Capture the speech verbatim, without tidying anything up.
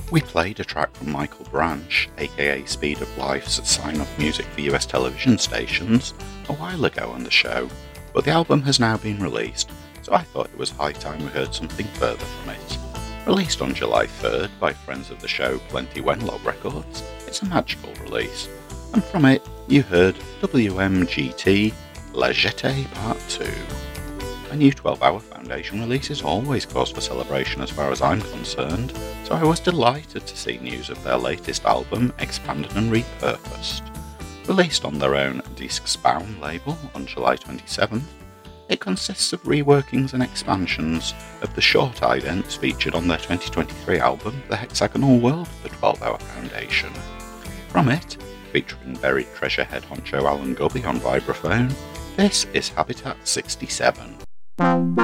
We played a track from Michael Branch, aka Speed of Life's sign-off music for U S television stations, a while ago on the show, but the album has now been released, so I thought it was high time we heard something further from it. Released on July third by friends of the show Plenty Wenlock Records, it's a magical release, and from it you heard W M G T La Jetée Part two. A new twelve hour Foundation release is always cause for celebration as far as I'm concerned, so I was delighted to see news of their latest album, Expanded and Repurposed. Released on their own Disc-Spawn label on July twenty-seventh, it consists of reworkings and expansions of the short idents featured on their twenty twenty-three album, The Hexagonal World of the twelve hour Foundation. From it, featuring buried treasure head honcho Alan Gubby on vibraphone, this is Habitat sixty-seven.